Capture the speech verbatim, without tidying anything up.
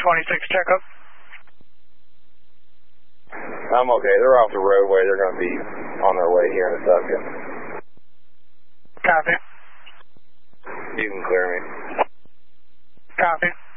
twenty-six checkup. I'm okay. They're off the roadway. They're going to be on their way here in a second. Copy. You can clear me. Copy.